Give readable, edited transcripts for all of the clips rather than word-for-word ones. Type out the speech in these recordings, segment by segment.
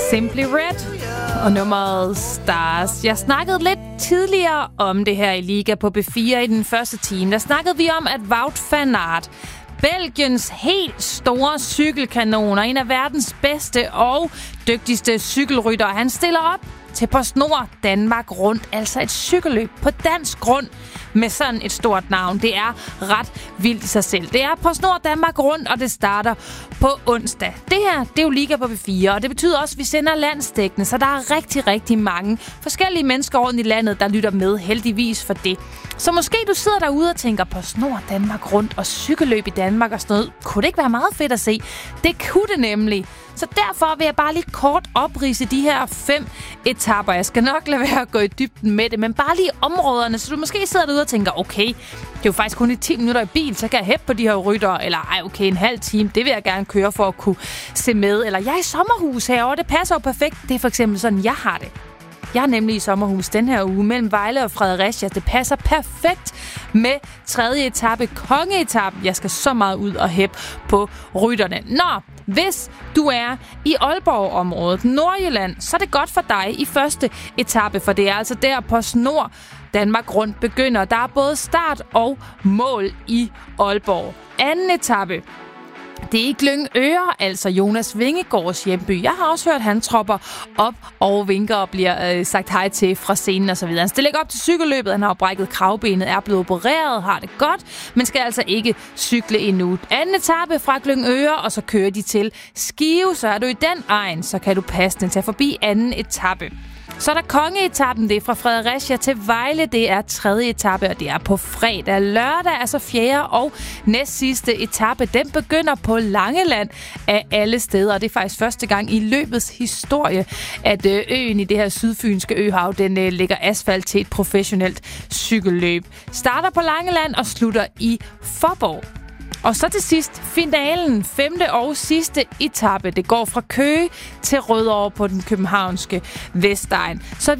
Simply Red og nummeret Stars. Jeg snakkede lidt tidligere om det her i Liga på B4 i den første time. Der snakkede vi om, at Wout van Aert, Belgiens helt store cykelkanoner, en af verdens bedste og dygtigste cykelryttere, han stiller op til PostNord Danmark Rundt, altså et cykelløb på dansk grund med sådan et stort navn. Det er ret vildt i sig selv. Det er PostNord Danmark Rundt, og det starter på onsdag. Det her, det er jo Liga på B4, og det betyder også, at vi sender landsdækkende, så der er rigtig, rigtig mange forskellige mennesker rundt i landet, der lytter med, heldigvis for det. Så måske du sidder derude og tænker, PostNord Danmark Rundt og cykelløb i Danmark og sådan noget. Kunne det ikke være meget fedt at se? Det kunne det nemlig. Så derfor vil jeg bare lige kort opridse de her 5 etaper. Jeg skal nok lade være at gå i dybden med det, men bare lige områderne, så du måske sidder derude og tænker, okay, det er jo faktisk kun i 10 minutter i bil, så kan jeg hæppe på de her ryttere, eller okay, en halv time, det vil jeg gerne køre for at kunne se med. Eller jeg er i sommerhus herovre, det passer jo perfekt. Det er for eksempel sådan, jeg har det. Jeg er nemlig i sommerhus den her uge mellem Vejle og Fredericia. Det passer perfekt med 3. etape, kongeetappen. Jeg skal så meget ud og hæppe på rytterne. Nå, hvis du er i Aalborg-området, Nordjylland, så er det godt for dig i første etape, for det er altså der PostNord Danmark Rundt begynder. Der er både start og mål i Aalborg. Anden etape, det er i Glyngøre, altså Jonas Vingegaards hjemby. Jeg har også hørt, at han tropper op og vinker og bliver sagt hej til fra scenen osv. Han stiller ikke op til cykelløbet. Han har brækket kravbenet, er blevet opereret, har det godt, men skal altså ikke cykle endnu. Anden etape fra Glyngøre, og så kører de til Skive. Så er du i den egen, så kan du passende tage forbi anden etape. Så er der kongeetappen, det er fra Fredericia til Vejle. Det er 3. etape, og det er på fredag. Lørdag er så 4. og næst sidste etape. Den begynder på Langeland af alle steder. Og det er faktisk første gang i løbets historie, at øen i det her sydfynske øhav, den lægger asfalt til et professionelt cykelløb. Starter på Langeland og slutter i Fåborg. Og så til sidst finalen, 5. og sidste etape. Det går fra Køge til Rødovre på den københavnske Vestegn. Så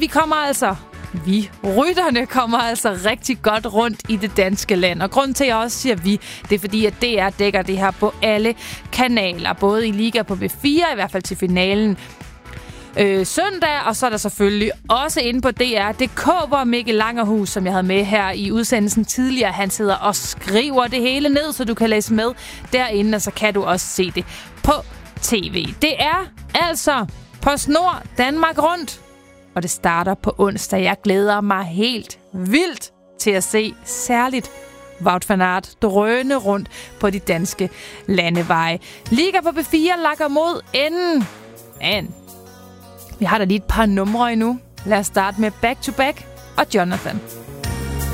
rytterne kommer altså rigtig godt rundt i det danske land. Og grunden til, at jeg også siger vi, det er fordi, at DR dækker det her på alle kanaler. Både i Liga på B4, i hvert fald til finalen søndag, og så er der selvfølgelig også inde på DR.dk, hvor Mikkel Langerhus, som jeg havde med her i udsendelsen tidligere, han sidder og skriver det hele ned, så du kan læse med derinde, og så kan du også se det på tv. Det er altså PostNord Danmark Rundt, og det starter på onsdag. Jeg glæder mig helt vildt til at se særligt Wout van Aert drøne rundt på de danske landeveje. Liga på B4 lakker mod enden. Men vi har da lige et par numre endnu. Lad os starte med Back to Back og Jonathan.